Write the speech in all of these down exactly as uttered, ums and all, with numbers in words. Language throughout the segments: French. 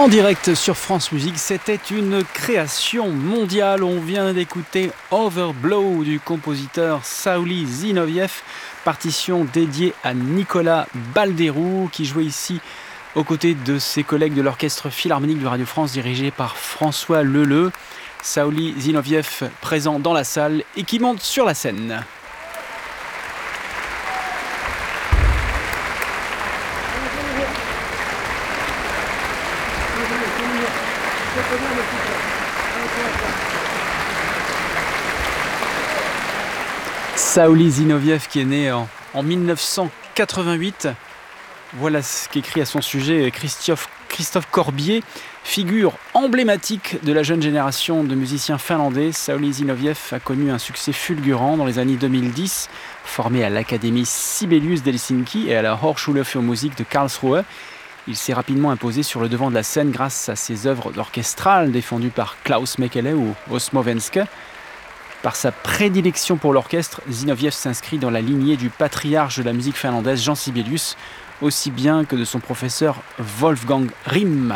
En direct sur France Musique, c'était une création mondiale. On vient d'écouter Overblow du compositeur Sauli Zinoviev, partition dédiée à Nicolas Balderou qui jouait ici aux côtés de ses collègues de l'Orchestre Philharmonique de Radio France dirigé par François Leleu. Sauli Zinoviev présent dans la salle et qui monte sur la scène. Sauli Zinoviev qui est né en, en dix-neuf cent quatre-vingt-huit. Voilà ce qu'écrit à son sujet Christophe, Christophe Corbier, figure emblématique de la jeune génération de musiciens finlandais. Sauli Zinoviev a connu un succès fulgurant dans les années deux mille dix, formé à l'Académie Sibelius d'Helsinki et à la Hochschule für Musik de Karlsruhe. Il s'est rapidement imposé sur le devant de la scène grâce à ses œuvres orchestrales défendues par Klaus Mekele ou Osmo Venske. Par sa prédilection pour l'orchestre, Zinoviev s'inscrit dans la lignée du patriarche de la musique finlandaise Jean Sibelius, aussi bien que de son professeur Wolfgang Rihm.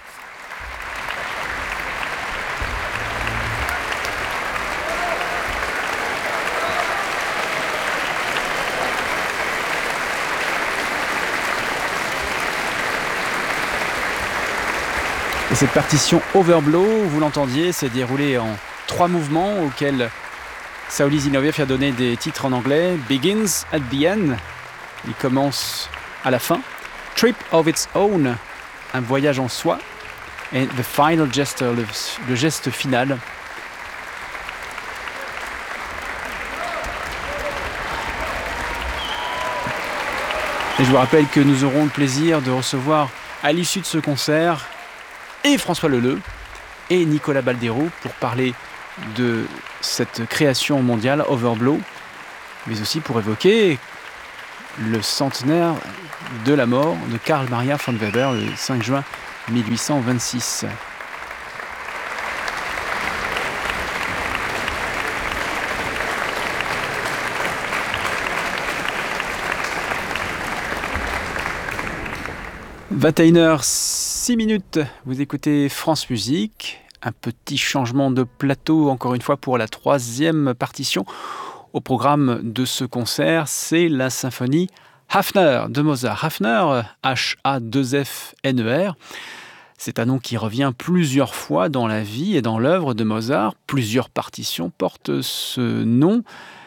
Et cette partition Overblow, vous l'entendiez, s'est déroulée en trois mouvements auxquels Sauli Zinoviev a donné des titres en anglais. Begins at the end, il commence à la fin. Trip of its own, un voyage en soi. Et the final gesture, le, le geste final. Et je vous rappelle que nous aurons le plaisir de recevoir à l'issue de ce concert et François Leleu et Nicolas Balderou pour parler de cette création mondiale Overblow, mais aussi pour évoquer le centenaire de la mort de Karl Maria von Weber le cinq juin mille huit cent vingt-six. vingt et une heures six minutes, vous écoutez France Musique. Un petit changement de plateau, encore une fois, pour la troisième partition. Au programme de ce concert, c'est la symphonie Hafner de Mozart. Hafner, H A deux F N E R, c'est un nom qui revient plusieurs fois dans la vie et dans l'œuvre de Mozart. Plusieurs partitions portent ce nom.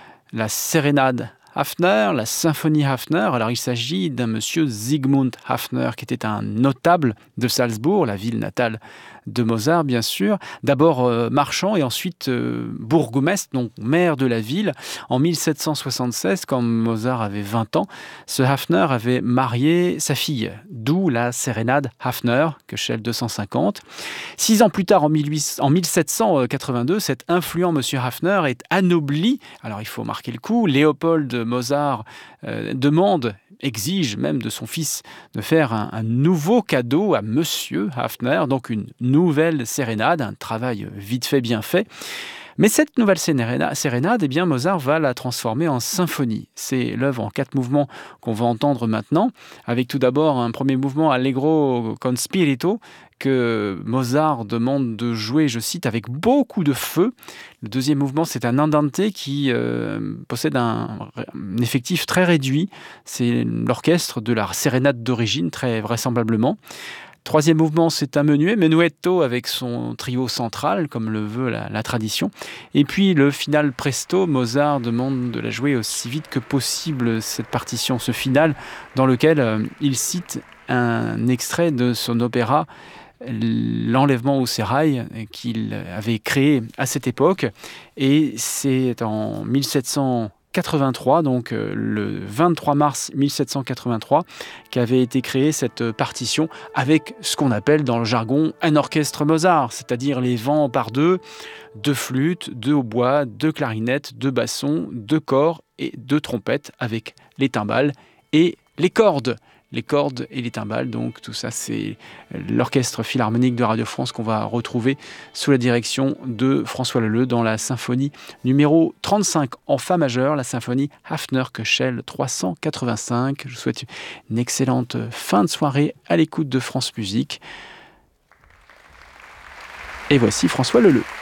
La sérénade Hafner, la symphonie Hafner. Alors il s'agit d'un monsieur Siegmund Hafner qui était un notable de Salzbourg, la ville natale de Mozart bien sûr. D'abord euh, marchand et ensuite euh, bourgmestre, donc maire de la ville. En mille sept cent soixante-seize, quand Mozart avait vingt ans, ce Hafner avait marié sa fille, d'où la sérénade Hafner, Köchel deux cent cinquante. Six ans plus tard, en, mille sept cent quatre-vingt-deux, cet influent monsieur Hafner est anobli. Alors il faut marquer le coup, Léopold Mozart euh, demande, exige même de son fils de faire un, un nouveau cadeau à monsieur Hafner, donc une nouvelle sérénade, un travail vite fait, bien fait. Mais cette nouvelle sérénade, eh bien, Mozart va la transformer en symphonie. C'est l'œuvre en quatre mouvements qu'on va entendre maintenant, avec tout d'abord un premier mouvement Allegro con spirito, que Mozart demande de jouer, je cite, avec beaucoup de feu. Le deuxième mouvement, c'est un andante qui euh, possède un, un effectif très réduit. C'est l'orchestre de la sérénade d'origine, très vraisemblablement. Troisième mouvement, c'est un menuet, menuetto avec son trio central, comme le veut la, la tradition. Et puis le final presto, Mozart demande de la jouer aussi vite que possible, cette partition, ce final, dans lequel euh, il cite un extrait de son opéra L'enlèvement au sérail qu'il avait créé à cette époque. Et c'est en mille sept cent quatre-vingt-trois, donc le vingt-trois mars mille sept cent quatre-vingt-trois, qu'avait été créée cette partition avec ce qu'on appelle dans le jargon un orchestre Mozart, c'est-à-dire les vents par deux, deux flûtes, deux hautbois, deux clarinettes, deux bassons, deux corps et deux trompettes avec les timbales et les cordes. Les cordes et les timbales, donc tout ça c'est l'Orchestre Philharmonique de Radio France qu'on va retrouver sous la direction de François Leleu dans la symphonie numéro trente-cinq en Fa majeur, la symphonie Hafner-Köchel trois cent quatre-vingt-cinq. Je vous souhaite une excellente fin de soirée à l'écoute de France Musique. Et voici François Leleux.